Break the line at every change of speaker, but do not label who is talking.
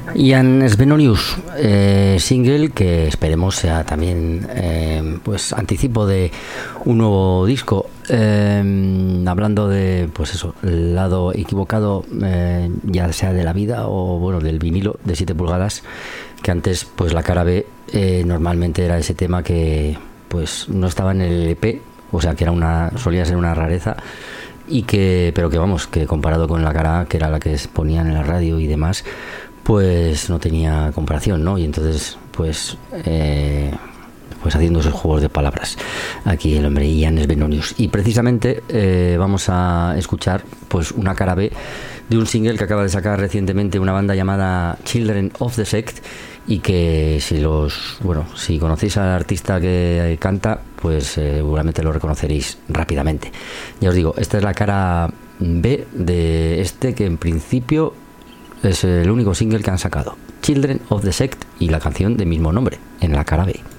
Ian Svenonius, single que esperemos sea también pues anticipo de un nuevo disco, hablando de pues eso, el lado equivocado, ya sea de la vida o bueno del vinilo de 7 pulgadas, que antes pues la cara B normalmente era ese tema que pues no estaba en el EP, o sea que era solía ser una rareza, y pero que vamos, que comparado con la cara A, que era la que se ponían en la radio y demás, pues no tenía comparación, ¿no? Y entonces pues haciendo esos juegos de palabras aquí el hombre Ian Svenonius. Y precisamente vamos a escuchar pues una cara B de un single que acaba de sacar recientemente una banda llamada Children of the Sect, y que si conocéis al artista que canta, pues seguramente lo reconoceréis rápidamente. Ya os digo, esta es la cara B de este, que en principio es el único single que han sacado, Children of the Sect, y la canción de mismo nombre en la cara B.